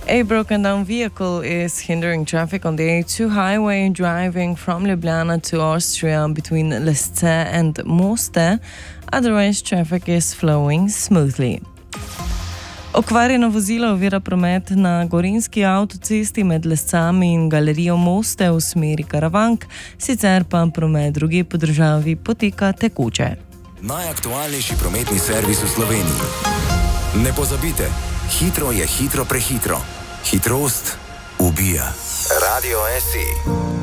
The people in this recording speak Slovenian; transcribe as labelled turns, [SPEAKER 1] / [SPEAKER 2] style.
[SPEAKER 1] A broken down vehicle is hindering traffic on the A2 highway driving from Ljubljana to Austria between Lesce and Moste. Otherwise, traffic is flowing smoothly. Okvarjeno vozilo ovira promet na Gorenjski avtocesti med Lescami in galerijo Moste v smeri Karavank, sicer pa promet drugje po državi poteka tekoče.
[SPEAKER 2] Najaktualnejši prometni servis v Sloveniji. Ne pozabite, hitro je hitro prehitro. Hitrost ubija. Radio SE.